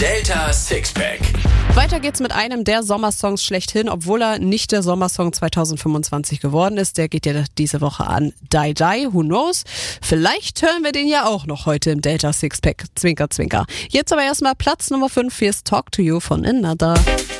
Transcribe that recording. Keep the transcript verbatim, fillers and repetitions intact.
Delta Sixpack. Weiter geht's mit einem der Sommersongs schlechthin, obwohl er nicht der Sommersong zwanzig fünfundzwanzig geworden ist. Der geht ja diese Woche an Die Die, who knows? Vielleicht hören wir den ja auch noch heute im Delta Sixpack. Zwinker, zwinker. Jetzt aber erstmal Platz Nummer fünf, hier ist Talk to You von Another.